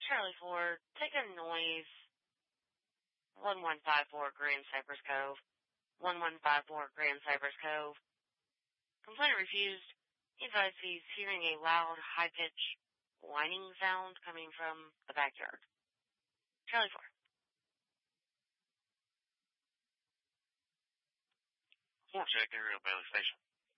Charlie 4, take a noise. 1154 Grand Cypress Cove. 1154 Grand Cypress Cove. Complainant refused. He advised he's hearing a loud, high-pitched whining sound coming from the backyard. Charlie 4. Fort Jack area of Bailey Station.